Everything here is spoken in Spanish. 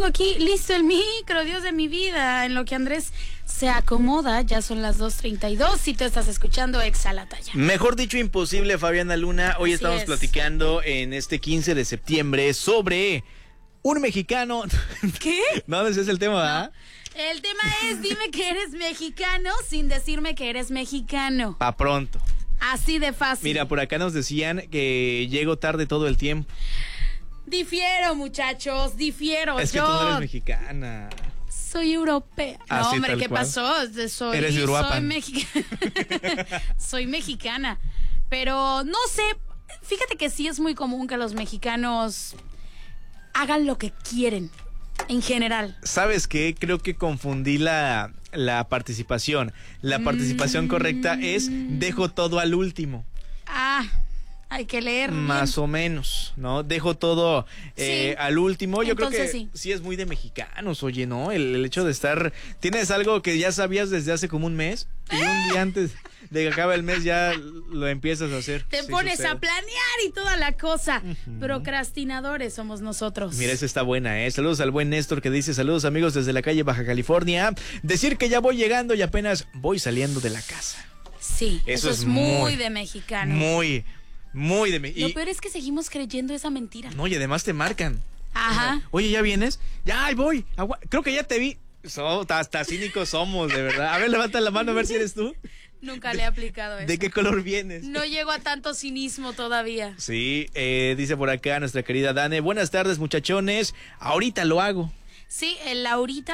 aquí, listo el micro, Dios de mi vida. En lo que Andrés se acomoda, ya son las 2:32 y tú estás escuchando Exalataya. Mejor dicho, imposible, Fabiana Luna. Hoy Así estamos es. platicando en este 15 de septiembre sobre un mexicano. ¿Qué? No, ese es el tema, ¿verdad? El tema es, dime que eres mexicano sin decirme que eres mexicano. Pa' pronto. Así de fácil. Mira, por acá nos decían que llego tarde todo el tiempo. Difiero, muchachos, difiero. Es que tú no eres mexicana. Soy europea. Ah, No, sí, hombre, tal ¿qué cual. pasó? Eres de Uruapan. Soy mexicana. Soy mexicana. Pero no sé, fíjate que sí es muy común que los mexicanos hagan lo que quieren, en general. ¿Sabes qué? Creo que confundí la participación. La participación correcta es dejo todo al último. Ah, hay que leer bien. Más o menos, ¿no? Dejo todo Sí. al último. Yo Entonces, creo que sí. sí es muy de mexicanos, oye, ¿no? El hecho de estar... Tienes algo que ya sabías desde hace como un mes y un día antes de que acabe el mes ya lo empiezas a hacer. Te Sí, pones sucede. a planear y toda la cosa. Procrastinadores somos nosotros. Mira, esa está buena, ¿eh? Saludos al buen Néstor que dice, saludos amigos desde la calle Baja California. Decir que ya voy llegando y apenas voy saliendo de la casa. Sí, Eso eso es es muy muy, de mexicano. Muy de... Lo peor es que seguimos creyendo esa mentira. No, y además te marcan. Ajá. Oye, ¿ya vienes? Ya, ahí voy. Creo que ya te vi. Hasta cínicos somos, de verdad. A ver, levanta la mano a ver si eres tú. Nunca le he aplicado eso. ¿De qué color vienes? No llego a tanto cinismo todavía. Sí, dice por acá nuestra querida Dane. Buenas tardes, muchachones. Ahorita lo hago. Sí, el Laurita